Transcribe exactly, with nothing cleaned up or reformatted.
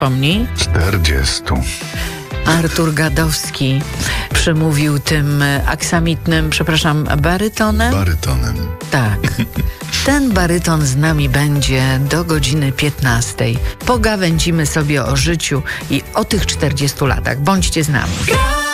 Pomnij? czterdziestu. Artur Gadowski przemówił tym aksamitnym, przepraszam, barytonem? Barytonem. Tak. Ten baryton z nami będzie do godziny piętnastej. Pogawędzimy sobie o życiu i o tych czterdziestu latach. Bądźcie z nami.